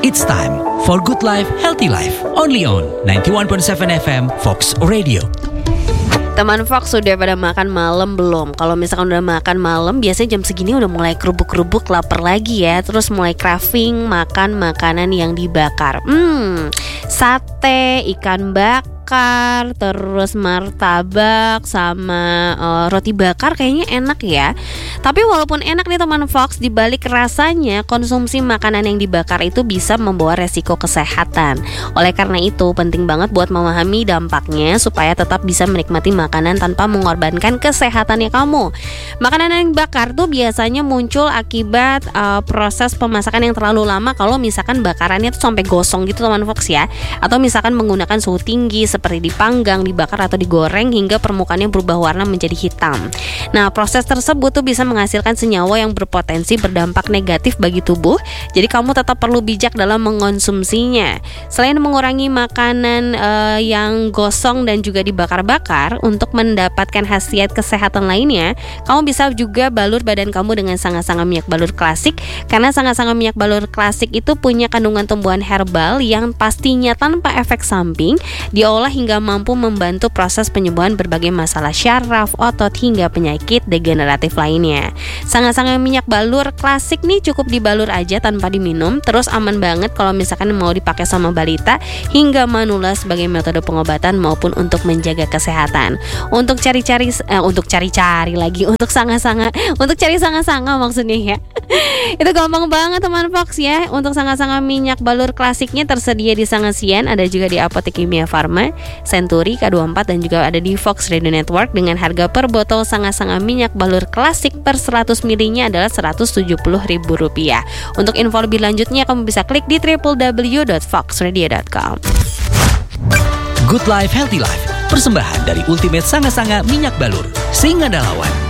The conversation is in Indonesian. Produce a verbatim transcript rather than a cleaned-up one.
It's time for Good Life, Healthy Life. Only on ninety-one point seven F M Fox Radio. Teman Fox, sudah pada makan malam belum? Kalau misalkan udah makan malam, biasanya jam segini udah mulai kerubuk-kerubuk lapar lagi ya. Terus mulai craving makan makanan yang dibakar. Hmm, sate, ikan bakar, terus martabak sama uh, roti bakar kayaknya enak ya. Tapi walaupun enak nih teman Fox, dibalik rasanya konsumsi makanan yang dibakar itu bisa membawa resiko kesehatan. Oleh karena itu penting banget buat memahami dampaknya supaya tetap bisa menikmati makanan tanpa mengorbankan kesehatannya kamu. Makanan yang dibakar tuh biasanya muncul akibat uh, proses pemasakan yang terlalu lama. Kalau misalkan bakarannya tuh sampai gosong gitu teman Fox ya, atau misalkan menggunakan suhu tinggi seperti dipanggang, dibakar atau digoreng hingga permukaannya berubah warna menjadi hitam. Nah, proses tersebut tuh bisa menghasilkan senyawa yang berpotensi berdampak negatif bagi tubuh. Jadi kamu tetap perlu bijak dalam mengonsumsinya. Selain mengurangi makanan uh, yang gosong dan juga dibakar-bakar, untuk mendapatkan khasiat kesehatan lainnya, kamu bisa juga balur badan kamu dengan sanga-sanga minyak balur klasik. Karena sanga-sanga minyak balur klasik itu punya kandungan tumbuhan herbal yang pastinya tanpa efek samping, diolah hingga mampu membantu proses penyembuhan berbagai masalah syaraf, otot, hingga penyakit degeneratif lainnya. Sanga-sanga minyak balur klasik nih cukup dibalur aja tanpa diminum. Terus aman banget kalau misalkan mau dipakai sama balita hingga manula sebagai metode pengobatan maupun untuk menjaga kesehatan. Untuk cari-cari eh, untuk cari-cari lagi untuk sanga-sanga, untuk cari sanga-sanga maksudnya ya. Itu gampang banget teman Fox ya. Untuk sanga-sanga minyak balur klasiknya tersedia di Sangasian, ada juga di Apotek Kimia Farma, Century, K dua puluh empat, dan juga ada di Fox Radio Network dengan harga per botol sanga-sanga minyak balur klasik per seratus mililiternya adalah seratus tujuh puluh ribu rupiah. Untuk info lebih lanjutnya kamu bisa klik di w w w dot fox radio dot com. Good Life, Healthy Life. Persembahan dari Ultimate Sanga-Sanga Minyak Balur. Sing ada lawan.